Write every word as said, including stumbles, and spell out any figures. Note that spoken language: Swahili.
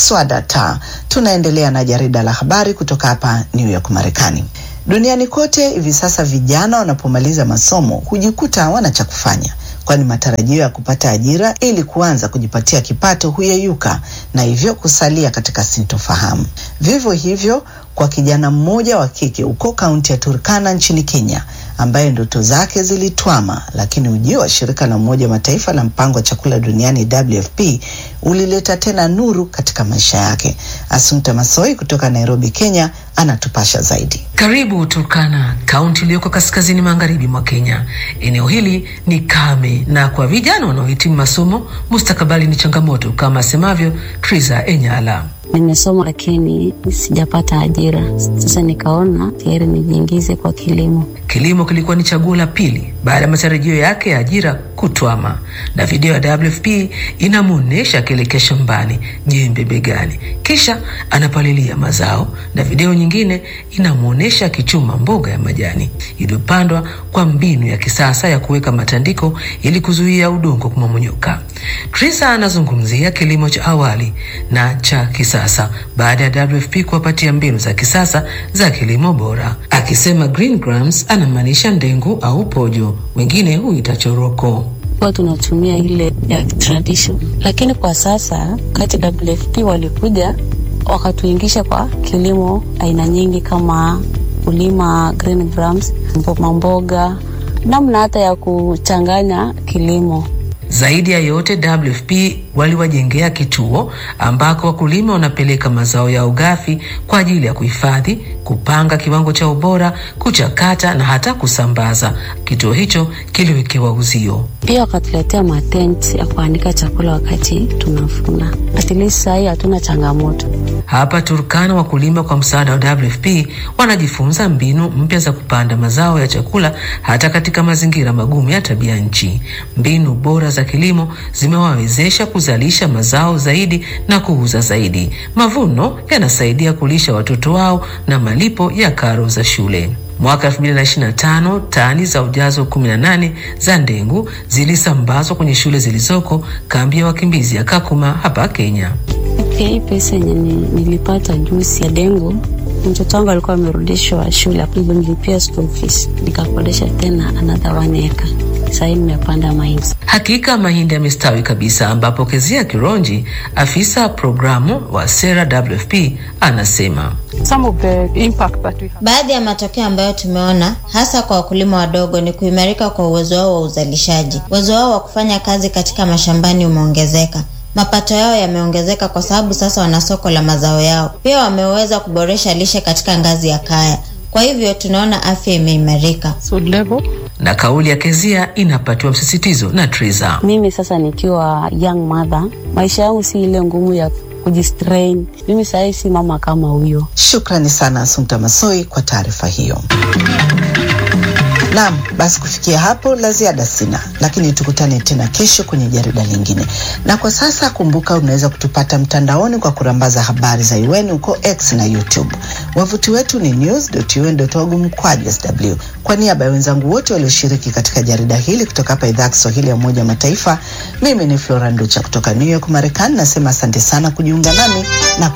Swadata. Tunaendelea na jarida la habari kutoka hapa New York, Marekani. Duniani kote hivi sasa vijana wanapomaliza masomo hujikuta hawana cha kufanya, kwani matarajio ya kupata ajira ili kuanza kujipatia kipato huyeyuka na hivyo kusalia katika sintofahamu. Vivyo hivyo kwa kijana mmoja wa kike huko kaunti ya Turkana nchini Kenya, ambaye ndoto zake zilitwama, lakini ujio wa shirika la Umoja wa Mataifa la mpango wa chakula duniani W F P ulileta tena nuru katika maisha yake. Assunta Masoi kutoka Nairobi, Kenya, anatupasha zaidi. Karibu Turkana, kaunti iliyoko kaskazini magharibi mwa Kenya. Eneo hili ni kame na kwa vijana wanaohitimu masomo mustakabali ni changamoto, kama asemavyo Triza Enyala. Nimesoma lakini sijapata ajira. Sasa nikaona tayari nijiingize kwa kilimo. Kilimo kilikuwa ni chaguo la pili baada ya matarajio yake ya ajira kutwama. Na video ya W F P inamuonesha akielekea shambani, jembe begani, kisha anapalilia mazao, na video nyingine inamuonesha akichuma mboga ya majani iliyopandwa kwa mbinu ya kisasa ya kuweka matandiko ili kuzuia udongo kumomonyoka. Trisa anazungumzia kilimo cha awali na cha kisasa baada ya W F P kuwapatia mbinu za kisasa za kilimo bora. Akisema green grams anamaanisha ndengu au pojo, wengine huita choroko. Kwa tunatumia ile ya tradition, lakini kwa sasa kati W F P walikuja wakatuingisha kwa kilimo aina nyingi kama kulima green grams, mboga, namna hata ya kuchanganya kilimo. Zaidi ya yote W F P waliwajengea kituo ambako wakulima wanapeleka mazao ya ugafi kwa ajili ya kuhifadhi, kupanga kiwango cha ubora, kuchakata na hata kusambaza. Kituo hicho kiliwekewa uzio. Pia wakatuletea matenti ya kuanika chakula wakati tunavuna. At least sasa hatuna changamoto. Hapa Turkana wakulima kwa msaada wa W F P wanajifunza mbinu mpya za kupanda mazao ya chakula hata katika mazingira magumu ya tabia nchi. Mbinu bora za kilimo zimewawezesha kuzalisha mazao zaidi na kuuza zaidi. Mavuno yanasaidia kulisha watoto wao na malipo ya karo za shule. Mwaka elfu mbili na ishirini na tano tani za ujazo kumi na nane za ndengu zilisambazwa kwenye shule zilizoko kambi ya wakimbizi ya Kakuma hapa Kenya. Hii pesa yenye nilipata juzi ya dengu, mtoto wangu alikuwa amerudishwa shule, hapo nilipia school fees, nikakodesha tena another one acre. Sasa nimepanda mahindi. Hakika mahindi yamestawi kabisa, ambapo Kezia Kironji, afisa programu wa sera W F P, anasema some of the impact that we have. Baadhi ya matokeo ambayo tumeona hasa kwa wakulima wadogo ni kuimarika kwa uwezo wao wa uzalishaji. Uwezo wao wa kufanya kazi katika mashambani umeongezeka. Mapato yao yameongezeka kwa sababu sasa wana soko la mazao yao. Pia wameweza kuboresha lishe katika ngazi ya kaya. Kwa hivyo tunaona afya imeimarika. So level. Na kauli ya Kezia inapatiwa msisitizo na Triza. Mimi sasa nikiwa young mother, maisha yangu si ile ngumu ya kujistrain. Mimi sasa si mama kama huyo. Shukrani sana Assunta Masoi kwa taarifa hiyo. Naam, basi kufikia hapo la ziada sina, lakini tukutane tena kesho kwenye jarida lingine. Na kwa sasa kumbuka unaweza kutupata mtandaoni kwa kurambaza habari za U N huko X na YouTube. Wavuti wetu ni news dot u n dot org mkwaju S W. Kwa niaba ya wenzangu wote walioshiriki katika jarida hili kutoka hapa idhaa ya Kiswahili ya Umoja wa Mataifa, mimi ni Flora Nducha kutoka New York, Marekani, nasema asante sana kujiunga nami na